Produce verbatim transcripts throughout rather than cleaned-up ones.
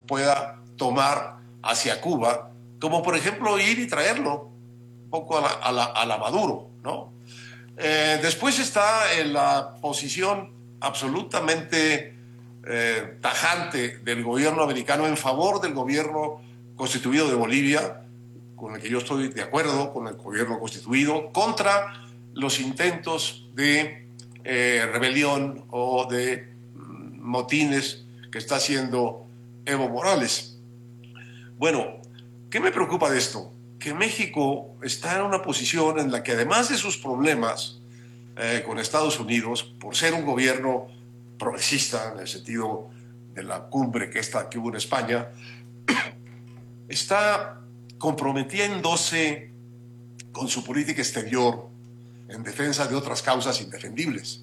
pueda tomar hacia Cuba, como por ejemplo ir y traerlo un poco a la, a la, a la Maduro, ¿no? Eh, después está en la posición absolutamente eh, tajante del gobierno americano en favor del gobierno constituido de Bolivia, con el que yo estoy de acuerdo, con el gobierno constituido, contra los intentos de eh, rebelión o de mm, motines que está haciendo Evo Morales. Bueno, ¿qué me preocupa de esto? Que México está en una posición en la que, además de sus problemas eh, con Estados Unidos, por ser un gobierno progresista en el sentido de la cumbre que, está, que hubo en España, está comprometiéndose con su política exterior en defensa de otras causas indefendibles.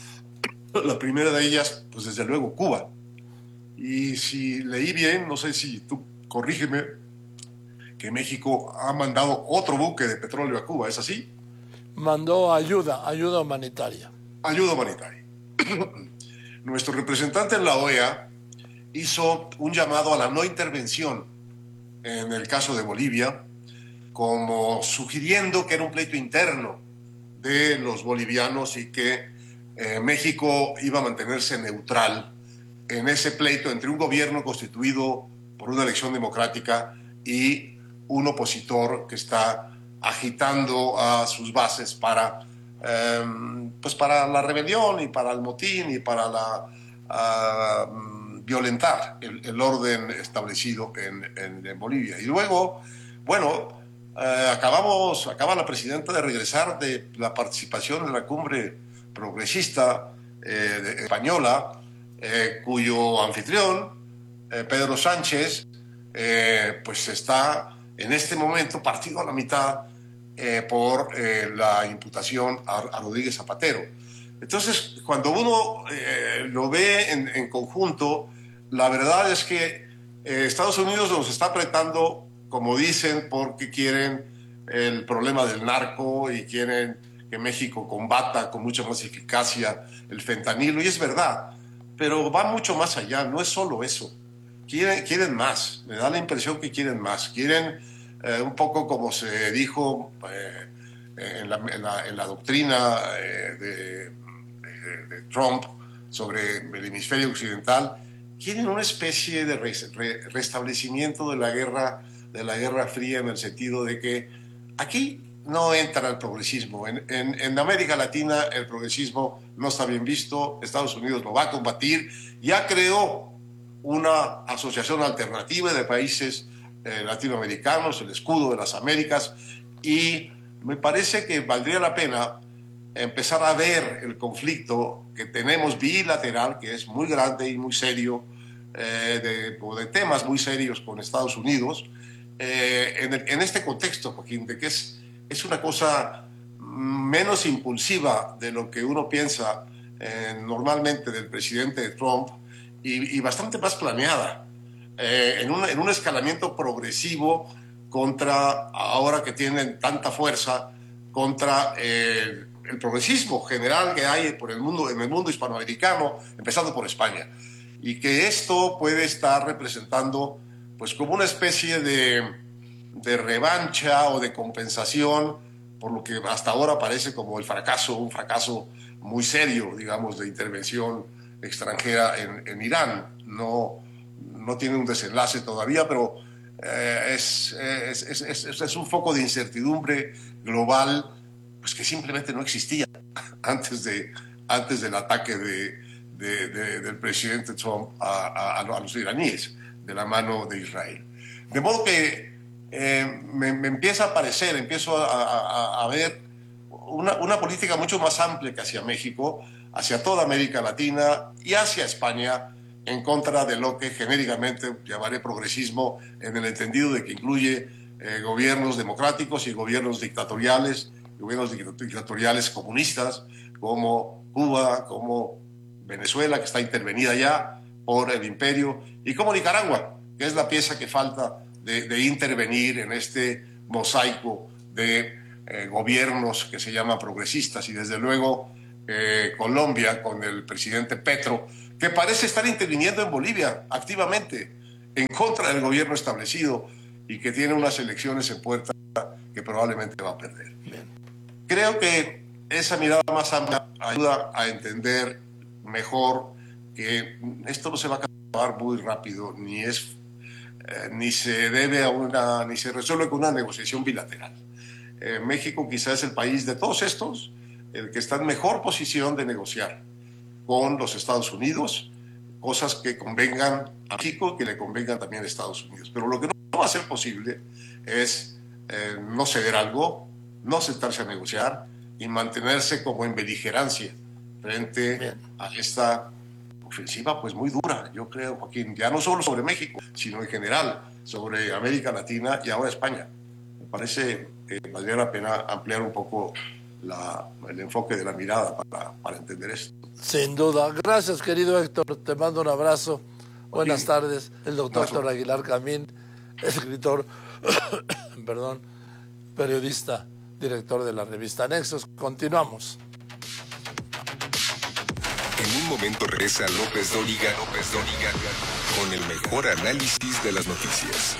La primera de ellas, pues desde luego, Cuba. Y si leí bien, no sé si tú corrígeme, que México ha mandado otro buque de petróleo a Cuba, ¿es así? Mandó ayuda, ayuda humanitaria. Ayuda humanitaria. Nuestro representante en la O E A hizo un llamado a la no intervención en el caso de Bolivia, como sugiriendo que era un pleito interno de los bolivianos y que eh, México iba a mantenerse neutral en ese pleito entre un gobierno constituido por una elección democrática y un opositor que está agitando a sus bases para, eh, pues para la rebelión y para el motín y para la, uh, violentar el, el orden establecido en, en, en Bolivia. Y luego, bueno, eh, acabamos, acaba la presidenta de regresar de la participación en la cumbre progresista eh, de, española, eh, cuyo anfitrión, eh, Pedro Sánchez, eh, pues está en este momento partido a la mitad eh, por eh, la imputación a, a Rodríguez Zapatero. Entonces, cuando uno eh, lo ve en, en conjunto, la verdad es que eh, Estados Unidos nos está apretando, como dicen, porque quieren el problema del narco y quieren que México combata con mucha más eficacia el fentanilo, y es verdad, pero va mucho más allá, no es solo eso. Quieren, quieren más, me da la impresión que quieren más, quieren eh, un poco como se dijo eh, en, la, en, la, en la doctrina eh, de, de, de Trump sobre el hemisferio occidental, quieren una especie de re, re, restablecimiento de la guerra, de la Guerra Fría, en el sentido de que aquí no entra el progresismo. En, en, en América Latina el progresismo no está bien visto, Estados Unidos lo va a combatir, ya creó una asociación alternativa de países eh, latinoamericanos, el Escudo de las Américas, y me parece que valdría la pena empezar a ver el conflicto que tenemos bilateral, que es muy grande y muy serio, eh, de, o de temas muy serios con Estados Unidos, eh, en, el, en este contexto, Joaquín, de que es, es una cosa menos impulsiva de lo que uno piensa eh, normalmente del presidente Trump, y, y bastante más planeada, eh, en, un, en un escalamiento progresivo contra, ahora que tienen tanta fuerza, contra eh, el progresismo general que hay por el mundo, en el mundo hispanoamericano, empezando por España. Y que esto puede estar representando pues como una especie de, de revancha o de compensación por lo que hasta ahora parece como el fracaso, un fracaso muy serio, digamos, de intervención extranjera en, en Irán. No, no tiene un desenlace todavía, pero eh, es, es, es, es, es un foco de incertidumbre global pues que simplemente no existía antes, de, antes del ataque de, de, de, del presidente Trump a, a, a los iraníes de la mano de Israel. De modo que eh, me, me empieza a parecer, empiezo a, a, a ver una, una política mucho más amplia que hacia México, hacia toda América Latina y hacia España, en contra de lo que genéricamente llamaré progresismo, en el entendido de que incluye eh, gobiernos democráticos y gobiernos dictatoriales, gobiernos dictatoriales comunistas, como Cuba, como Venezuela, que está intervenida ya por el imperio, y como Nicaragua, que es la pieza que falta de, de intervenir en este mosaico de eh, gobiernos que se llaman progresistas, y desde luego eh, Colombia con el presidente Petro, que parece estar interviniendo en Bolivia activamente en contra del gobierno establecido y que tiene unas elecciones en puerta que probablemente va a perder. Bien. Creo que esa mirada más amplia ayuda a entender mejor que esto no se va a acabar muy rápido, ni es eh, ni se debe a una, ni se resuelve con una negociación bilateral. Eh, México quizás es el país de todos estos el que está en mejor posición de negociar con los Estados Unidos, cosas que convengan a México, que le convengan también a Estados Unidos. Pero lo que no va a ser posible es eh, no ceder algo, no sentarse a negociar y mantenerse como en beligerancia frente Bien. a esta ofensiva pues muy dura, yo creo, Joaquín, ya no solo sobre México, sino en general sobre América Latina y ahora España. Me parece que valdría la pena ampliar un poco la, el enfoque de la mirada para, para entender esto. Sin duda. Gracias, querido Héctor. Te mando un abrazo. Joaquín, buenas tardes. El doctor Héctor Aguilar Camín, escritor, perdón, periodista, director de la revista Nexos. Continuamos. En un momento regresa López Dóriga, López Dóriga, con el mejor análisis de las noticias.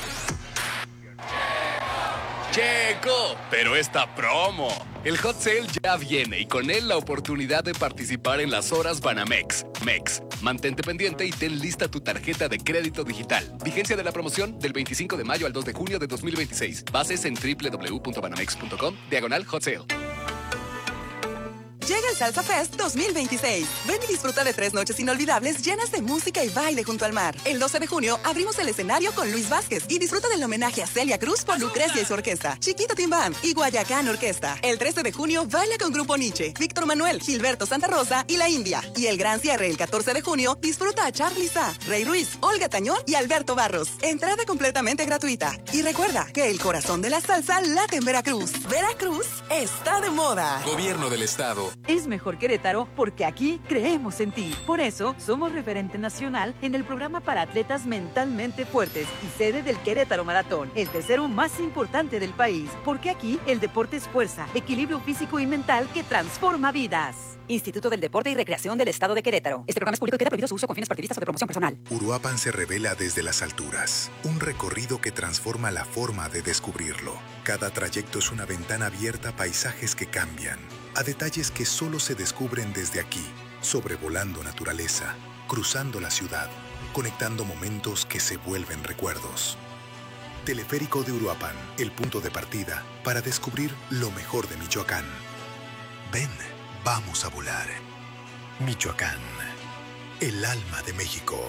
Checo, pero esta promo. El hot sale ya viene y con él la oportunidad de participar en las horas Banamex. Mex. Mantente pendiente y ten lista tu tarjeta de crédito digital. Vigencia de la promoción del veinticinco de mayo al dos de junio de dos mil veintiséis. Bases en doble u doble u doble u punto banamex punto com, diagonal hot sale. Llega el Salsa Fest dos mil veintiséis. Ven y disfruta de tres noches inolvidables llenas de música y baile junto al mar. El doce de junio abrimos el escenario con Luis Vázquez y disfruta del homenaje a Celia Cruz por Lucrecia y su orquesta, Chiquita Tim Bam y Guayacán Orquesta. El trece de junio baila con Grupo Nietzsche, Víctor Manuel, Gilberto Santa Rosa y La India. Y el gran cierre el catorce de junio disfruta a Charly Sa, Rey Ruiz, Olga Tañón y Alberto Barros. Entrada completamente gratuita. Y recuerda que el corazón de la salsa late en Veracruz. Veracruz está de moda. Gobierno del Estado. Es mejor Querétaro porque aquí creemos en ti. Por eso, somos referente nacional en el programa para atletas mentalmente fuertes y sede del Querétaro Maratón, el tercero más importante del país. Porque aquí el deporte es fuerza, equilibrio físico y mental que transforma vidas. Instituto del Deporte y Recreación del Estado de Querétaro. Este programa es público y queda prohibido su uso con fines partidistas o de promoción personal. Uruapan se revela desde las alturas. Un recorrido que transforma la forma de descubrirlo. Cada trayecto es una ventana abierta a paisajes que cambian, a detalles que solo se descubren desde aquí, sobrevolando naturaleza, cruzando la ciudad, conectando momentos que se vuelven recuerdos. Teleférico de Uruapan, el punto de partida para descubrir lo mejor de Michoacán. Ven, vamos a volar. Michoacán, el alma de México.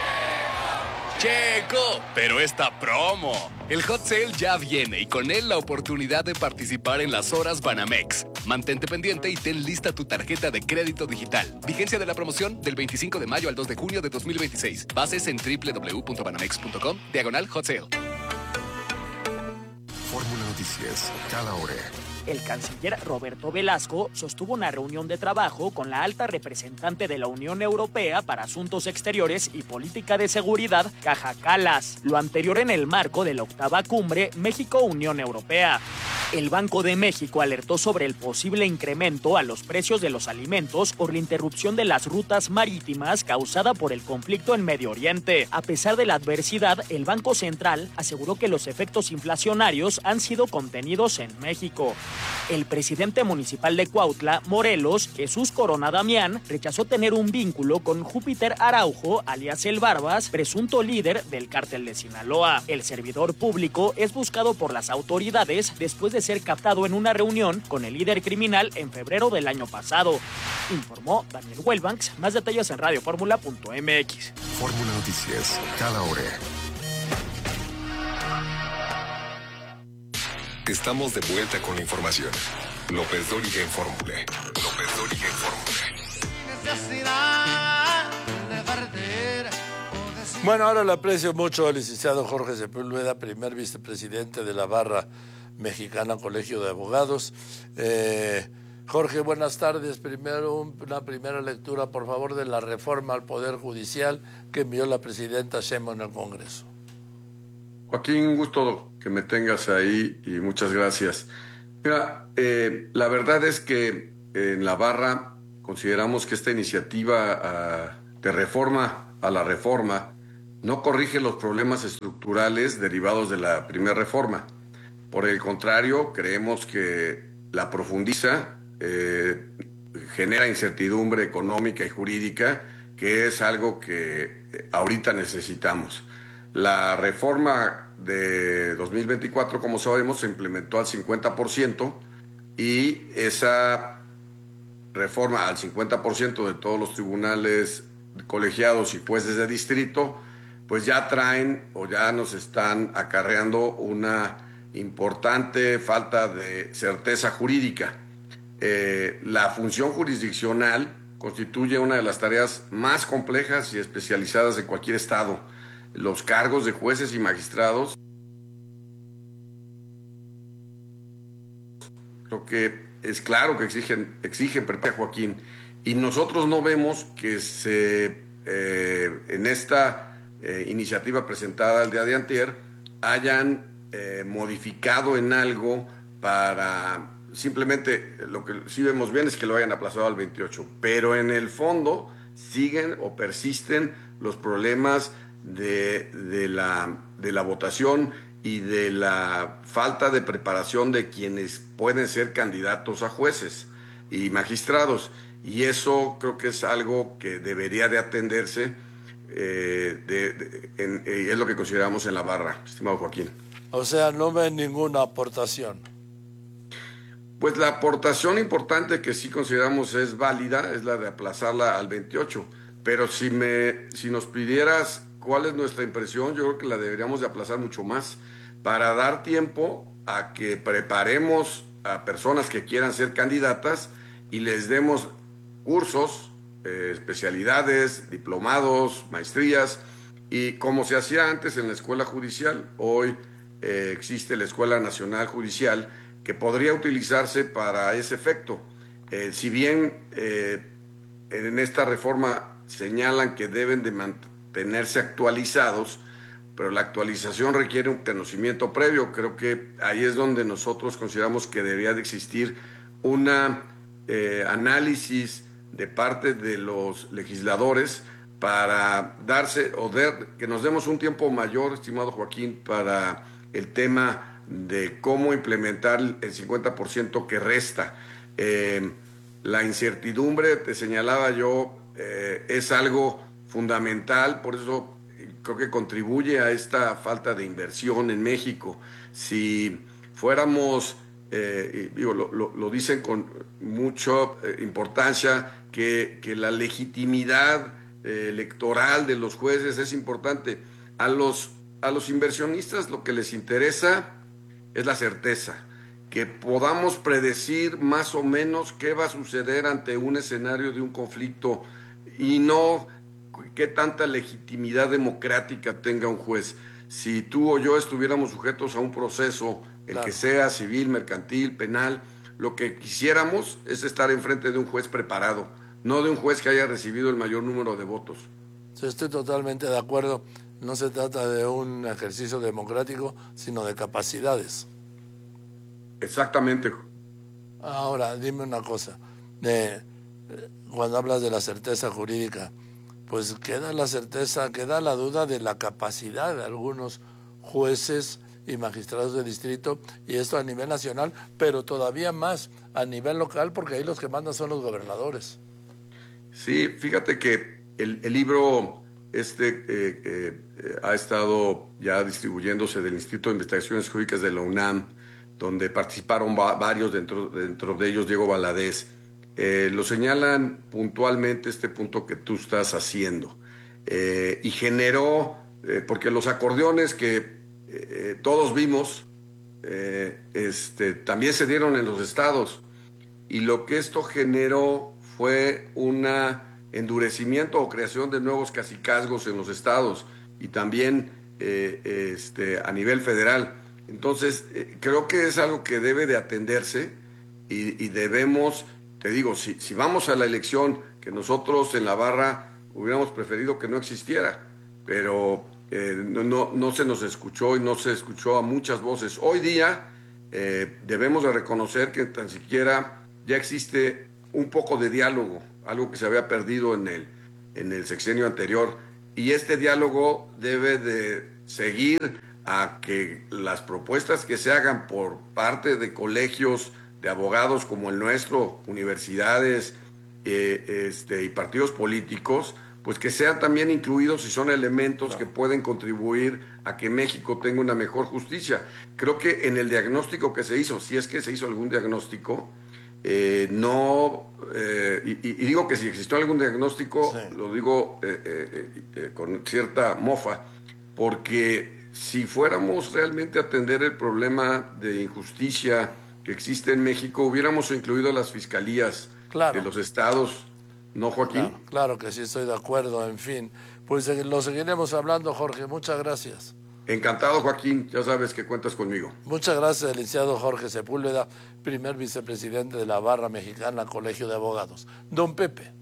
Checo, pero esta promo. El hot sale ya viene y con él la oportunidad de participar en las horas Banamex. Mantente pendiente y ten lista tu tarjeta de crédito digital. Vigencia de la promoción del veinticinco de mayo al dos de junio de dos mil veintiséis. Bases en doble u doble u doble u punto banamex punto com, diagonal hot sale. Fórmula Noticias, cada hora. El canciller Roberto Velasco sostuvo una reunión de trabajo con la alta representante de la Unión Europea para Asuntos Exteriores y Política de Seguridad, Kaja Kallas. Lo anterior en el marco de la octava cumbre México-Unión Europea. El Banco de México alertó sobre el posible incremento a los precios de los alimentos por la interrupción de las rutas marítimas causada por el conflicto en Medio Oriente. A pesar de la adversidad, el Banco Central aseguró que los efectos inflacionarios han sido contenidos en México. El presidente municipal de Cuautla, Morelos, Jesús Corona Damián, rechazó tener un vínculo con Júpiter Araujo, alias El Barbas, presunto líder del cártel de Sinaloa. El servidor público es buscado por las autoridades después de ser captado en una reunión con el líder criminal en febrero del año pasado. Informó Daniel Huelbanks. Más detalles en radio fórmula punto m x. Fórmula Noticias, cada hora. Estamos de vuelta con la información. López Dóriga en Fórmula. López Dóriga en Fórmula. Bueno, ahora le aprecio mucho al licenciado Jorge Sepúlveda, primer vicepresidente de la Barra Mexicana Colegio de Abogados. Eh, Jorge, buenas tardes. Primero, un, una primera lectura, por favor, de la reforma al Poder Judicial que envió la presidenta Sheinbaum al Congreso. Joaquín, un gusto que me tengas ahí y muchas gracias. Mira, eh, la verdad es que en la Barra consideramos que esta iniciativa uh, de reforma a la reforma no corrige los problemas estructurales derivados de la primera reforma. Por el contrario, creemos que la profundiza, eh, genera incertidumbre económica y jurídica, que es algo que ahorita necesitamos. La reforma de dos mil veinticuatro, como sabemos, se implementó al cincuenta por ciento y esa reforma al cincuenta por ciento de todos los tribunales colegiados y jueces de distrito, pues ya traen o ya nos están acarreando una importante falta de certeza jurídica. Eh, la función jurisdiccional constituye una de las tareas más complejas y especializadas de cualquier estado. Los cargos de jueces y magistrados, creo que es claro que exigen, exigen perpetua, Joaquín, y nosotros no vemos que se eh, en esta eh, iniciativa presentada el día de antier hayan eh, modificado en algo para simplemente, lo que sí vemos bien es que lo hayan aplazado al veintiocho, pero en el fondo siguen o persisten los problemas de, de, la, de la votación y de la falta de preparación de quienes pueden ser candidatos a jueces y magistrados. Y eso creo que es algo que debería de atenderse, eh, de, de, en, eh, es lo que consideramos en la barra, estimado Joaquín. O sea, no ven ninguna aportación. Pues la aportación importante que sí consideramos es válida es la de aplazarla al veintiocho, pero si, me, si nos pidieras cuál es nuestra impresión, yo creo que la deberíamos de aplazar mucho más para dar tiempo a que preparemos a personas que quieran ser candidatas y les demos cursos, eh, especialidades, diplomados, maestrías, y como se hacía antes en la escuela judicial, hoy eh, existe la Escuela Nacional Judicial que podría utilizarse para ese efecto. Eh, si bien eh, en esta reforma señalan que deben de mantenerse actualizados, pero la actualización requiere un conocimiento previo. Creo que ahí es donde nosotros consideramos que debería de existir un eh, análisis de parte de los legisladores para darse, o de, que nos demos un tiempo mayor, estimado Joaquín, para el tema de cómo implementar el cincuenta por ciento que resta. Eh, la incertidumbre, te señalaba yo, eh, es algo fundamental, por eso creo que contribuye a esta falta de inversión en México. Si fuéramos, eh, y digo, lo, lo, lo dicen con mucha eh, importancia, que, que la legitimidad eh, electoral de los jueces es importante. A los, a los inversionistas lo que les interesa es la certeza, que podamos predecir más o menos qué va a suceder ante un escenario de un conflicto y no qué tanta legitimidad democrática tenga un juez. Si tú o yo estuviéramos sujetos a un proceso, el claro. que sea civil, mercantil, penal, lo que quisiéramos es estar enfrente de un juez preparado, no de un juez que haya recibido el mayor número de votos. Sí, estoy totalmente de acuerdo. No se trata de un ejercicio democrático, sino de capacidades. Exactamente. Ahora, dime una cosa. Eh, cuando hablas de la certeza jurídica, pues queda la certeza, queda la duda de la capacidad de algunos jueces y magistrados de distrito, y esto a nivel nacional, pero todavía más a nivel local, porque ahí los que mandan son los gobernadores. Sí, fíjate que el, el libro este eh, eh, eh, ha estado ya distribuyéndose del Instituto de Investigaciones Jurídicas de la UNAM, donde participaron va, varios, dentro, dentro de ellos Diego Valadez. Eh, lo señalan puntualmente este punto que tú estás haciendo. Eh, y generó, eh, porque los acordeones que eh, todos vimos, eh, este, también se dieron en los estados. Y lo que esto generó fue un endurecimiento o creación de nuevos cacicazgos en los estados y también eh, este, a nivel federal. Entonces, eh, creo que es algo que debe de atenderse y, y debemos, te digo, si, si vamos a la elección, que nosotros en la barra hubiéramos preferido que no existiera, pero eh, no, no, no se nos escuchó y no se escuchó a muchas voces. Hoy día eh, debemos de reconocer que tan siquiera ya existe un poco de diálogo, algo que se había perdido en el, en el sexenio anterior. y este diálogo debe de seguir a que las propuestas que se hagan por parte de colegios de abogados como el nuestro, universidades eh, este, y partidos políticos, pues que sean también incluidos y son elementos claro. que pueden contribuir a que México tenga una mejor justicia. Creo que en el diagnóstico que se hizo, si es que se hizo algún diagnóstico, eh, no, eh, y, y digo que si existió algún diagnóstico, sí. lo digo eh, eh, eh, con cierta mofa, porque si fuéramos realmente a atender el problema de injusticia que existe en México, hubiéramos incluido las fiscalías claro. de los estados. ¿No, Joaquín? Claro, claro que sí, estoy de acuerdo, en fin. Pues lo seguiremos hablando, Jorge. Muchas gracias. Encantado, Joaquín. Ya sabes que cuentas conmigo. Muchas gracias, licenciado Jorge Sepúlveda, primer vicepresidente de la Barra Mexicana Colegio de Abogados. Don Pepe.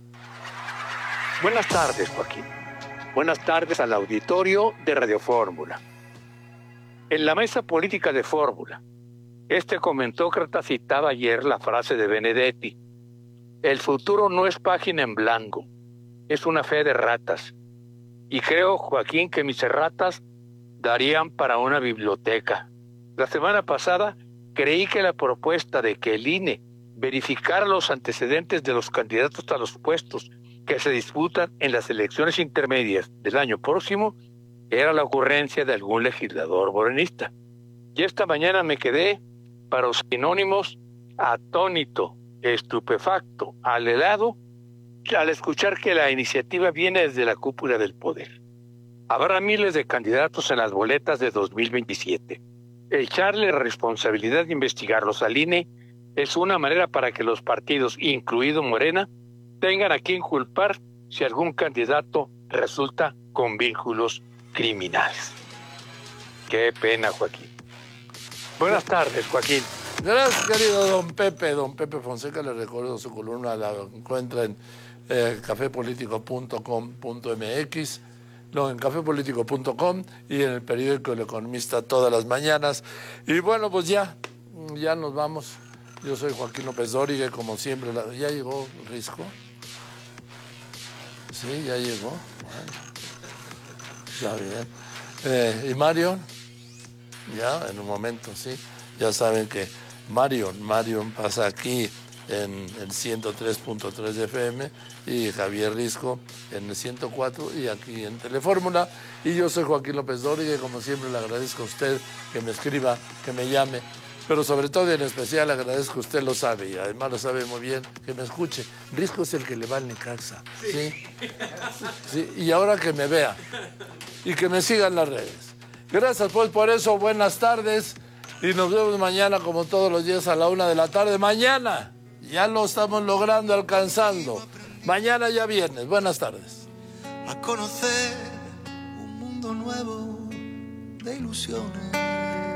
Buenas tardes, Joaquín. Buenas tardes al auditorio de Radio Fórmula. En la mesa política de Fórmula, este comentócrata citaba ayer la frase de Benedetti: el futuro no es página en blanco, es una fe de ratas. Y creo, Joaquín, que mis erratas darían para una biblioteca. La semana pasada creí que la propuesta de que el I N E verificara los antecedentes de los candidatos a los puestos que se disputan en las elecciones intermedias del año próximo era la ocurrencia de algún legislador morenista. Y esta mañana me quedé, para los sinónimos, atónito, estupefacto, al helado, al escuchar que la iniciativa viene desde la cúpula del poder. Habrá miles de candidatos en las boletas de dos mil veintisiete. Echarle responsabilidad de investigarlos al I N E es una manera para que los partidos, incluido Morena, tengan a quien culpar si algún candidato resulta con vínculos criminales. Qué pena, Joaquín. Buenas tardes, Joaquín. Gracias, querido don Pepe. Don Pepe Fonseca, le recuerdo su columna, la encuentra en eh, café político punto com punto m x, no, en café político punto com y en el periódico El Economista todas las mañanas. Y bueno, pues ya, ya nos vamos. Yo soy Joaquín López Dóriga, como siempre. La, ¿Ya llegó Risco? Sí, ya llegó. Bueno, está bien. Eh, ¿Y Marion? Ya, en un momento, sí. Ya saben que Marion, Marion pasa aquí en el ciento tres punto tres de F M y Javier Risco en el ciento cuatro y aquí en Telefórmula. Y yo soy Joaquín López Dóriga y como siempre le agradezco a usted que me escriba, que me llame, pero sobre todo y en especial le agradezco, usted lo sabe y además lo sabe muy bien, que me escuche. Risco es el que le va al Necaxa, ¿sí? ¿sí? ¿Sí? Y ahora que me vea y que me siga en las redes. Gracias pues por eso, buenas tardes. Y nos vemos mañana, como todos los días, a la una de la tarde. Mañana ya lo estamos logrando, alcanzando. Mañana ya viernes. Buenas tardes. A conocer un mundo nuevo de ilusiones.